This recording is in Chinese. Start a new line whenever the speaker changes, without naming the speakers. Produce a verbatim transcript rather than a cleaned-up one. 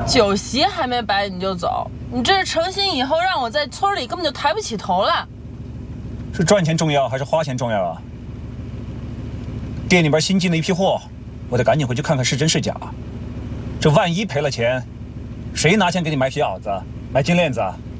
酒席还没摆你就走，你这是成心以后让我在村里根本就抬不起头了。
是赚钱重要还是花钱重要啊？店里边新进了一批货，我得赶紧回去看看是真是假。这万一赔了钱，谁拿钱给你买皮袄子、买金链子啊？